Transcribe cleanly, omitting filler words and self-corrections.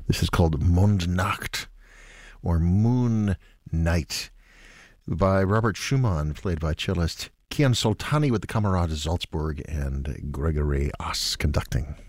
This is called Mondnacht, or Moon Night, by Robert Schumann, played by cellist Kian Soltani, with the Camerata Salzburg and Gregory Ass conducting.